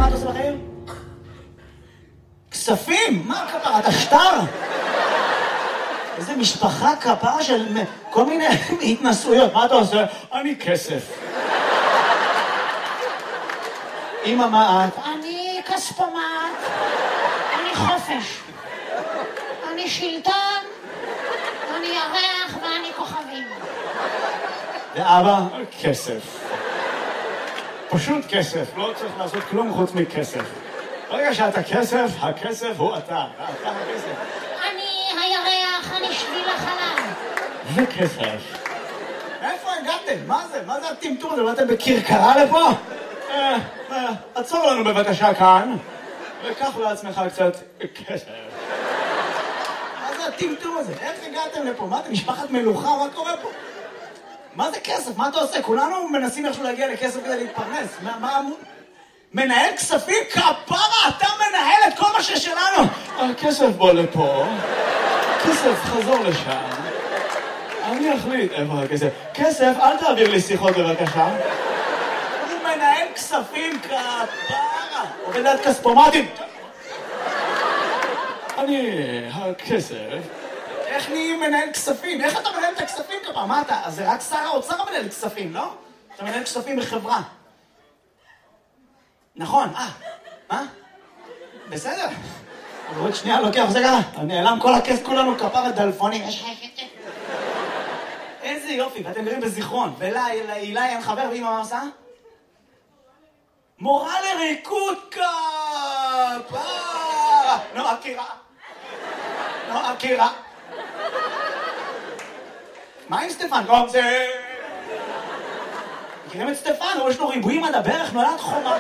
מה אתה עושה בחיים? כספים? מה כפרה? אתה שטר? איזה משפחה כפרה של כל מיני התנסויות. מה אתה עושה? אני כסף. אמא, מה את? אני כספומט, אני חופש, אני שלטון, אני ירח ואני כוכבים. ואבא? כסף. פשוט כסף, לא צריך לעשות כלום חוץ מכסף. ברגע שאתה כסף, הכסף הוא אתה הכסף. אני הירח, אני שביל החלל. וכסף. איפה הגעתם? מה זה? מה זה הטמטום הזה? באתם בקרקרה לפה? עצור לנו בבקשה כאן, וקח לעצמך קצת כסף. מה זה הטמטום הזה? איך הגעתם לפה? מה אתם משפחת מלוכה? מה קורה פה? מה זה כסף? מה אתה עושה? כולנו מנסים איכשהו להגיע לכסף כדי להתפרנס. מה... מנהל כספים? כפרה, אתה מנהל את כל מה ששלנו. הכסף בוא לפה. כסף, חזור לשם. אני אחליט איפה הכסף. כסף, אל תעביר לי שיחות בבקשה. הוא מנהל כספים, כפרה. עובד ליד כספומטים. אני... הכסף. איך נהיים מנהל כספים? איך אתה מנהל את הכספים כפרה? מה אתה? אז זה רק שר האוצר מנהל כספים, לא? אתה מנהל כספים בחברה. נכון, מה? בסדר. עוד שנייה לוקח, זה ככה. נעלם כל הכסף, כולנו כפרה דלפונים. איזה יופי, ואתם גרים בזיכרון. ואילי אין חבר, ואמא מה עושה? מורה לריקוד כפרה. נועה קירה. מה עם סטפן? זה... מכירים את סטפן? יש לו ריבועים עד הברך, נולד חומה.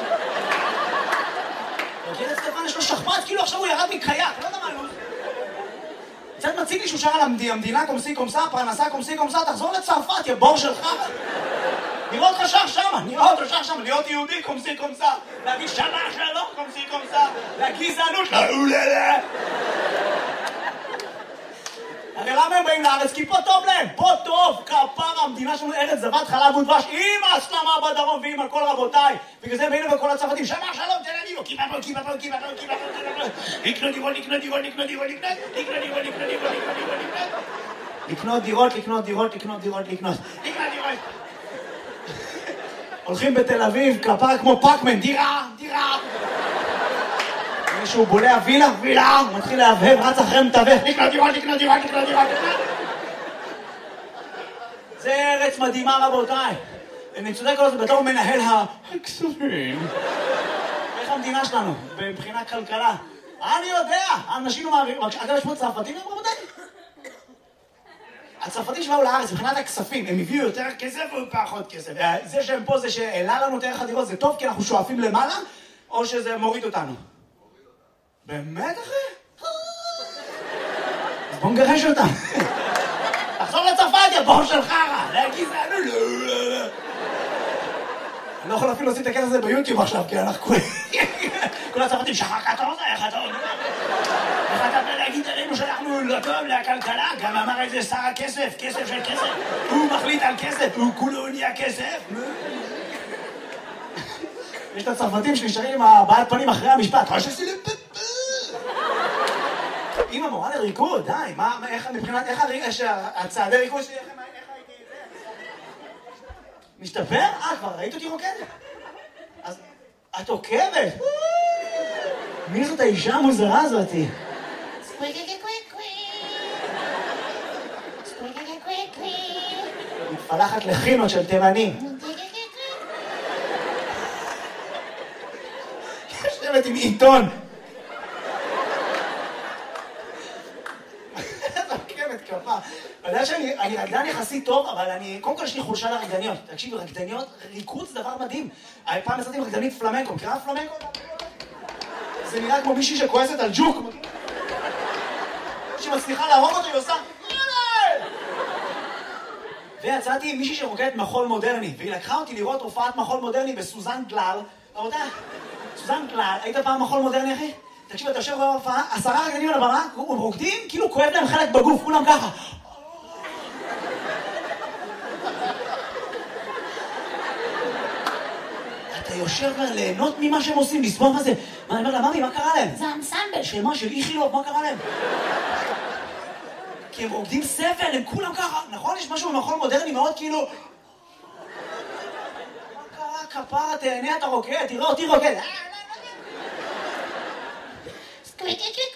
מכיר את סטפן? יש לו שכפ"ץ, כאילו עכשיו הוא ירד מקייק, לא יודע מה לא. קצת מציג לי שהוא שר על המדינה קומסי קומסה, פרנסה קומסי קומסה, תחזור לצרפת, יא בור שלך. נראה אותך שר שמה, להיות יהודי קומסי קומסה, להגיד שמה שלום קומסי קומסה, לגזענות, הרי למה הם באים לארץ? כי פה טוב להם, פה טוב, כפרה, המדינה שלנו ארץ זבת חלב ודבש, עם ההסלמה בדרום ועם הכל רבותיי. בגלל זה הם באים לכל הצרפתים, שמה שלום, תן לי, לקנות דירות. הולכים בתל אביב, כפרה כמו פאקמן, דירה. מישהו בולע וילה, הוא מתחיל להבהב, רץ אחרי מתווך, לקנות דירות. זה ארץ מדהימה רבותיי. אני צודק כל זה, בתור מנהל הכספים. איך המדינה שלנו, מבחינה כלכלה? אני יודע, אנשים מעבירים, אגב יש פה צרפתים, רבותיי? הצרפתים שבאו לארץ, מבחינת הכספים, הם הביאו יותר כסף או פחות כסף? זה שהם פה, זה שהעלה לנו את ערך הדירות, זה טוב כי אנחנו שואפים למעלה, או שזה מוריד אותנו? באמת אחי? אז בוא נגרש אותם. תחזור לצרפת, יא בור של חרא. לגזענות. אני לא יכול אפילו להוציא את הקטע הזה ביוטיוב עכשיו, כי אנחנו כל הצרפתים שחקת אותה, איך אתה אומר? איך אתה בא להגיד עלינו שאנחנו לא טוב לכלכלה? גם אמר איזה שר הכסף, כסף של כסף. הוא מחליט על כסף, הוא כולו נהיה כסף. יש את הצרפתים שנשארים עם הבעת פנים אחרי המשפט. אמא מורה לריקוד, די, איך מבחינת, איך הצעדי ריקוד שלי, איך הייתי את זה? משתפר? כבר ראית אותי רוקדת? אז את עוקבת? מי זאת האישה המוזרה הזאתי? מתפלחת לחינות של תימנים. יושבת עם עיתון. אתה יודע שאני רקדן יחסית טוב, אבל קודם כל יש לי חולשה לרקדניות. תקשיבו, רקדניות, ריקוד זה דבר מדהים. פעם יצאתי עם רקדנית פלמנקו, מכירה פלמנקו? זה נראה כמו מישהי שכועסת על ג'וק. שמצליחה להרוג אותו, היא עושה... ויצאתי עם מישהי שרוקדת מחול מודרני, והיא לקחה אותי לראות הופעת מחול מודרני בסוזן גלל. רבותיי, סוזן גלל, היית פעם מחול מודרני, אחי? תקשיב, אתה יושב בהופעה, 10 רקדנים על הבמה, הם רוקדים, כאילו כואב להם חלק בגוף, כולם ככה. אתה יושב ליהנות ממה שהם עושים, לסבול מה זה. מה, אני אומר לה, ממי, מה קרה להם? זה אנסמבל. שמה, של איכילוב, מה קרה להם? כי הם עובדים סבל, הם כולם ככה, נכון? יש משהו במחול מודרני מאוד כאילו... מה קרה, כפרה, תהנה, אתה רוקד, תראה אותי רוקד. סקוויקי קוויקי